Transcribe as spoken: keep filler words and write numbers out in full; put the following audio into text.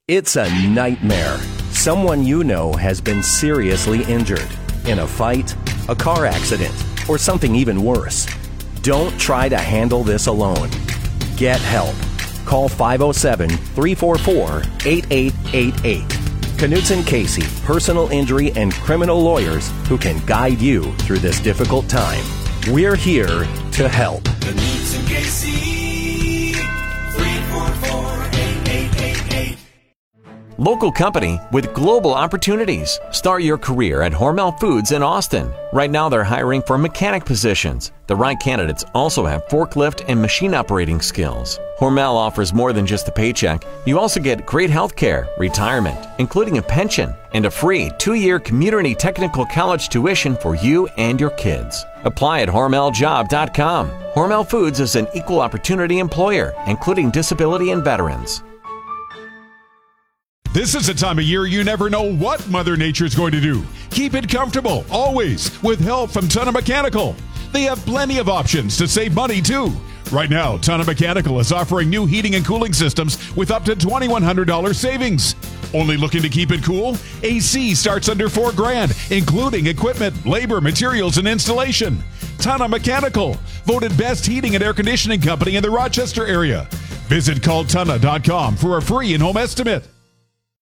It's a nightmare. Someone you know has been seriously injured in a fight, a car accident, or something even worse. Don't try to handle this alone. Get help. Call five oh seven, three four four, eight eight eight eight. Knutson Casey, personal injury and criminal lawyers who can guide you through this difficult time. We're here to help. Knutson Casey, three four four, eight eight eight eight. Local company with global opportunities. Start your career at Hormel Foods in Austin. Right now they're hiring for mechanic positions. The right candidates also have forklift and machine operating skills. Hormel offers more than just a paycheck. You also get great health care, retirement, including a pension, and a free two-year community technical college tuition for you and your kids. Apply at hormel job dot com. Hormel Foods is an equal opportunity employer, including disability and veterans. This is a time of year you never know what Mother Nature's going to do. Keep it comfortable, always, with help from Tonna Mechanical. They have plenty of options to save money, too. Right now, Tonna Mechanical is offering new heating and cooling systems with up to twenty-one hundred dollars savings. Only looking to keep it cool? A C starts under four grand, including equipment, labor, materials, and installation. Tonna Mechanical, voted best heating and air conditioning company in the Rochester area. Visit call tonna dot com for a free in-home estimate.